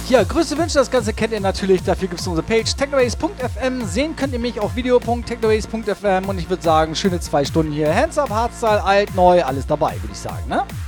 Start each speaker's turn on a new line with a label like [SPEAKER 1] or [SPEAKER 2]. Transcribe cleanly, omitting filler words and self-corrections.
[SPEAKER 1] Ja, Grüße, Wünsche, das Ganze kennt ihr natürlich. Dafür gibt es unsere Page technowaves.fm. Sehen könnt ihr mich auf video.technowaves.fm. Und ich würde sagen, schöne 2 Stunden hier. Hands up, Hardstyle, alt, neu, alles dabei, würde ich sagen, ne?